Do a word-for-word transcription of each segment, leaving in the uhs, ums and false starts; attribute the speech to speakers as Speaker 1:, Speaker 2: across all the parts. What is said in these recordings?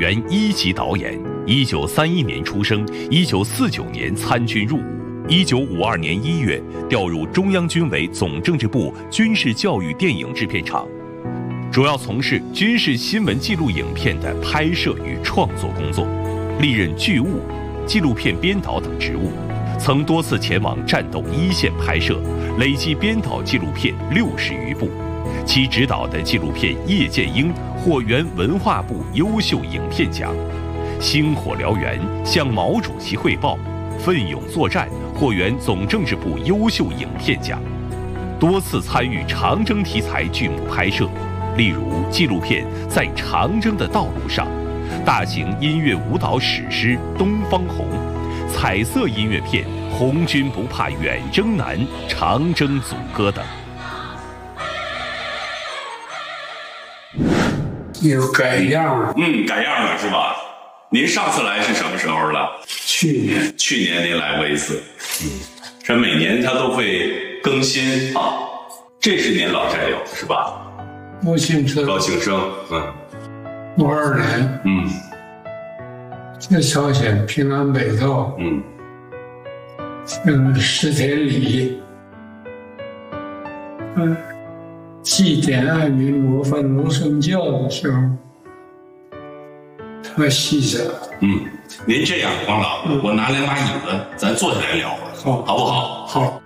Speaker 1: 原一级导演，一九三一年出生，一九四九年参军入伍，一九五二年一月调入中央军委总政治部军事教育电影制片厂，主要从事军事新闻纪录影片的拍摄与创作工作，历任剧务、纪录片编导等职务，曾多次前往战斗一线拍摄，累计编导纪录片六十余部。其执导的纪录片《叶剑英》获原文化部优秀影片奖，《星火燎原》向毛主席汇报，《奋勇作战》获原总政治部优秀影片奖，多次参与长征题材剧目拍摄，例如纪录片《在长征的道路上》，大型音乐舞蹈史诗《东方红》，彩色音乐片《红军不怕远征难》《长征组歌》等。
Speaker 2: 有改样，
Speaker 3: 嗯，改样了是吧？您上次来是什么时候了？
Speaker 2: 去年，
Speaker 3: 去年您来过一次。嗯，这每年它都会更新啊。这是您老战友是吧？
Speaker 2: 高兴生，
Speaker 3: 高庆生，嗯，
Speaker 2: 五二年，
Speaker 3: 嗯，
Speaker 2: 在朝鲜平安北道，
Speaker 3: 嗯，
Speaker 2: 嗯，石田里，嗯。祭奠爱民模范罗生教的时候，他牺牲了。
Speaker 3: 嗯，您这样，王老，嗯、我拿两把椅子，咱坐下来聊会儿，
Speaker 2: 好，
Speaker 3: 好不好？
Speaker 2: 好。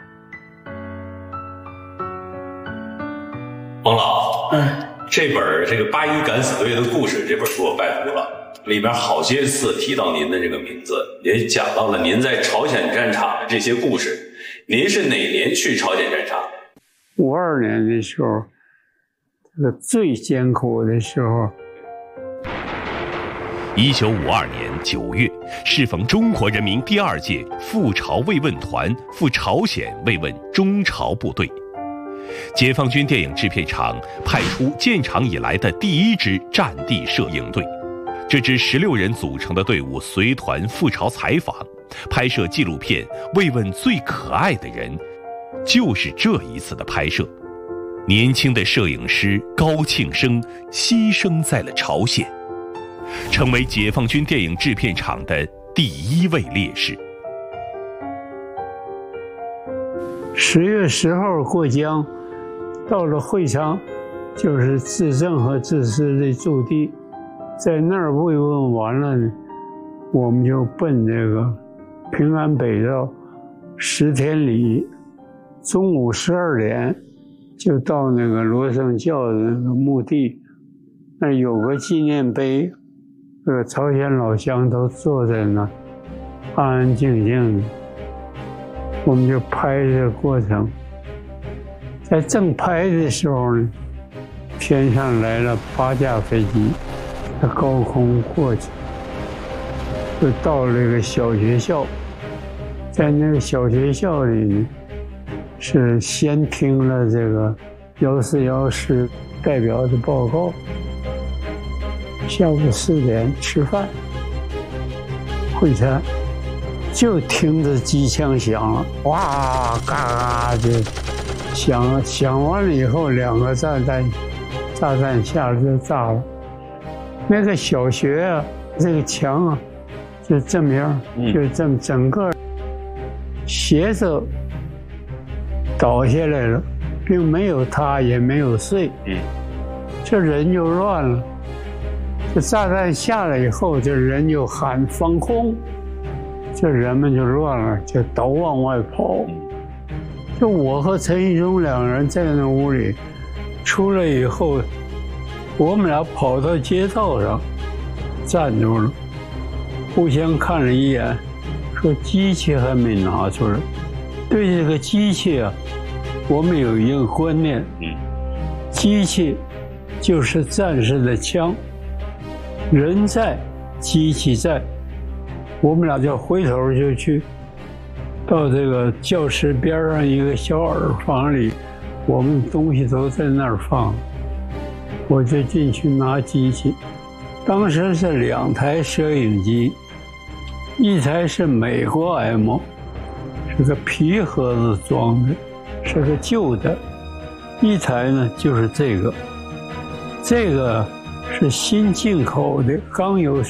Speaker 3: 王老，
Speaker 2: 哎，
Speaker 3: 这本这个八一敢死队的故事这本书我拜读了，里面好些次提到您的这个名字，也讲到了您在朝鲜战场的这些故事。您是哪年去朝鲜战场？
Speaker 2: 五二年的时候，这个最艰苦的时候。
Speaker 1: 一九五二年九月，适逢中国人民第二届赴朝慰问团赴朝鲜慰问中朝部队，解放军电影制片厂派出建厂以来的第一支战地摄影队。这支十六人组成的队伍随团赴朝采访，拍摄纪录片《慰问最可爱的人》。就是这一次的拍摄，年轻的摄影师高庆生牺牲在了朝鲜，成为解放军电影制片厂的第一位烈士。
Speaker 2: 十月十号过江，到了会昌，就是自政和自师的驻地，在那儿慰问完了呢，我们就奔这个平安北道石田里。中午十二点就到那个罗生教的那个墓地，那有个纪念碑，这个朝鲜老乡都坐在那，安安静静的。我们就拍这个过程，在正拍的时候呢，天上来了八架飞机，在高空过去，就到了一个小学校，在那个小学校里呢。是先听了这个幺四幺师代表的报告，下午四点吃饭，会餐，就听着机枪响了，哇嘎嘎的响，响完了以后，两个炸弹炸弹下来就炸了。那个小学啊，这个墙啊，就这么样，就这么整个斜着。倒下来了，并没有塌，也没有碎。嗯，这人就乱了。这炸弹下来以后，这人就喊防空，这人们就乱了，就都往外跑。就我和陈义忠两人在那屋里，出来以后，我们俩跑到街道上，站住了，互相看了一眼，说机器还没拿出来。对这个机器啊，我们有一个观念，机器就是战士的枪，人在，机器在。我们俩就回头就去到这个教室边上一个小耳房里，我们东西都在那儿放，我就进去拿机器。当时是两台摄影机，一台是美国 M。是个皮盒子装的，是个旧的。一台呢就是这个，这个是新进口的，刚有